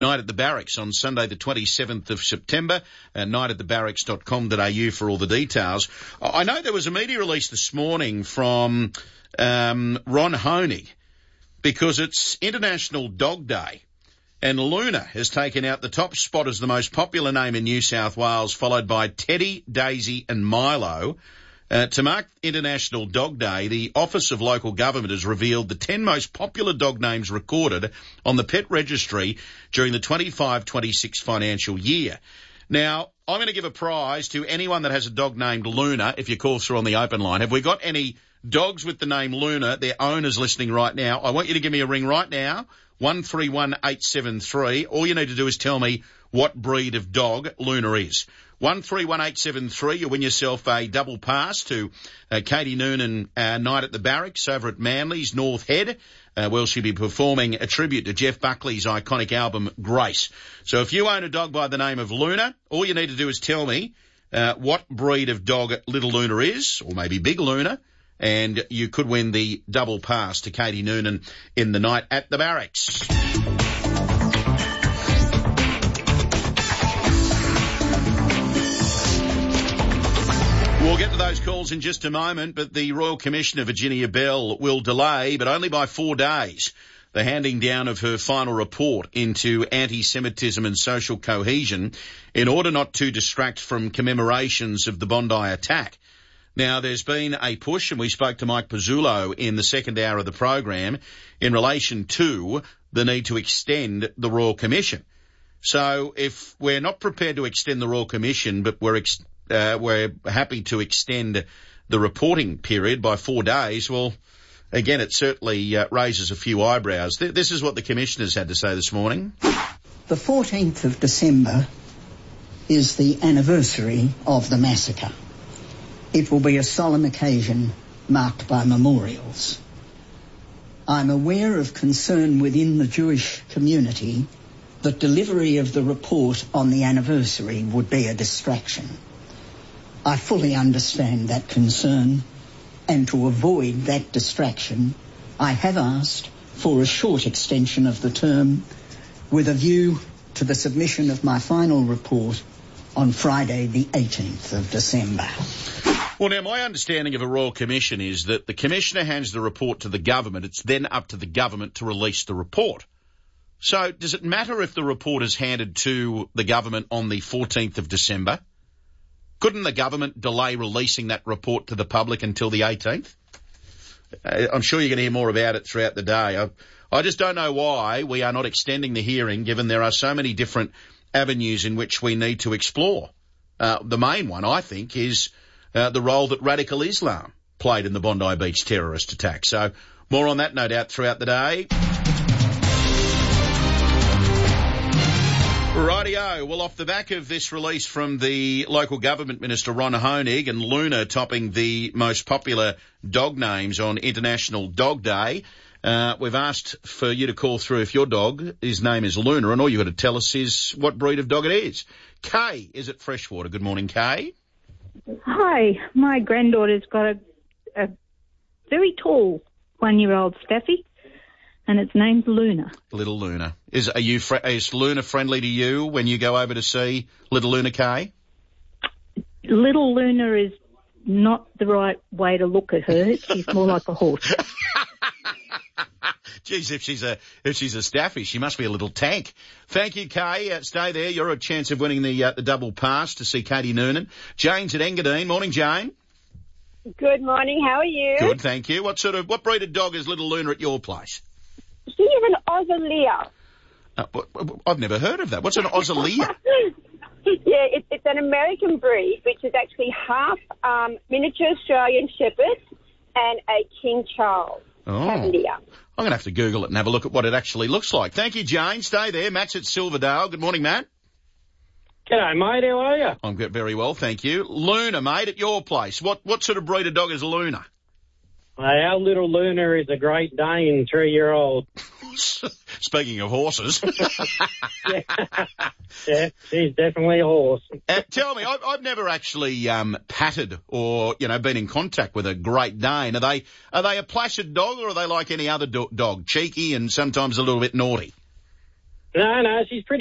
Night at the Barracks on Sunday the 27th of September, nightatthebarracks.com.au for all the details. I know there was a media release this morning from Ron Honig because it's International Dog Day and Luna has taken out the top spot as the most popular name in New South Wales, followed by Teddy, Daisy and Milo. To mark International Dog Day, the Office of Local Government has revealed the 10 most popular dog names recorded on the Pet Registry during the 25-26 financial year. Now, I'm going to give a prize to anyone that has a dog named Luna if you call through on the open line. Have we got any dogs with the name Luna, their owners listening right now? I want you to give me a ring right now, 131873. All you need to do is tell me what breed of dog Luna is. 131873, you win yourself a double pass to Katie Noonan Night at the Barracks over at Manly's North Head, where she'll be performing a tribute to Jeff Buckley's iconic album Grace. So if you own a dog by the name of Luna, all you need to do is tell me what breed of dog little Luna is, or maybe big Luna, and you could win the double pass to Katie Noonan in the Night at the Barracks. We'll get to those calls in just a moment, but the Royal Commissioner, Virginia Bell, will delay, but only by 4 days, the handing down of her final report into anti-Semitism and social cohesion in order not to distract from commemorations of the Bondi attack. Now, there's been a push, and we spoke to Mike Pizzullo in the second hour of the program, in relation to the need to extend the Royal Commission. So if we're not prepared to extend the Royal Commission, but we're happy to extend the reporting period by 4 days, well, again, it certainly raises a few eyebrows. This is what the Commissioners had to say this morning. The 14th of December is the anniversary of the massacre. It will be a solemn occasion marked by memorials. I'm aware of concern within the Jewish community that delivery of the report on the anniversary would be a distraction. I fully understand that concern, and to avoid that distraction, I have asked for a short extension of the term with a view to the submission of my final report on Friday the 18th of December. Well, now, my understanding of a Royal Commission is that the Commissioner hands the report to the government. It's then up to the government to release the report. So does it matter if the report is handed to the government on the 14th of December? Couldn't the government delay releasing that report to the public until the 18th? I'm sure you're going to hear more about it throughout the day. I just don't know why we are not extending the hearing, given there are so many different avenues in which we need to explore. The main one, I think, is the role that radical Islam played in the Bondi Beach terrorist attack. So more on that, no doubt, throughout the day. Rightio. Well, off the back of this release from the local government minister, Ron Honig, and Luna topping the most popular dog names on International Dog Day, we've asked for you to call through if your dog, his name is Luna, and all you've got to tell us is what breed of dog it is. Kay is at Freshwater. Good morning, Kay. Hi. My granddaughter's got a very tall 1-year-old Staffy, and its name's Luna. Little Luna. Is Luna friendly to you when you go over to see little Luna, Kay? Little Luna is not the right way to look at her. She's more like a horse. Geez, if she's a Staffy, she must be a little tank. Thank you, Kay. Stay there. You're a chance of winning the double pass to see Katie Noonan. Jane's at Engadine. Morning, Jane. Good morning. How are you? Good, thank you. What breed of dog is little Luna at your place? She is an Australian. I've never heard of that. What's an Australian? Yeah, it's an American breed, which is actually half miniature Australian Shepherd and a King Charles Cavalier. I'm going to have to Google it and have a look at what it actually looks like. Thank you, Jane. Stay there. Matt's at Silverdale. Good morning, Matt. G'day, mate. How are you? I'm very well, thank you. Luna, mate, at your place. What sort of breed of dog is Luna? Our little Luna is a Great Dane, 3-year-old. Speaking of horses. Yeah, she's definitely a horse. Tell me, I've never actually patted or, been in contact with a Great Dane. Are they a placid dog, or are they like any other dog, cheeky and sometimes a little bit naughty? No, she's pretty